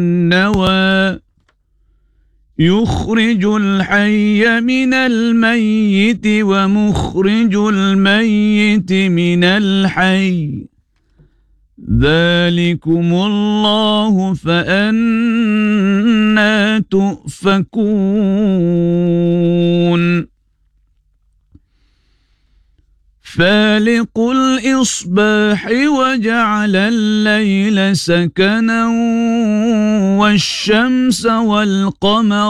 النوى يخرج الحي من الميت ومخرج الميت من الحي ذلكم الله فأنى تؤفكون فالق الإصباح وجعل الليل سكنا والشمس والقمر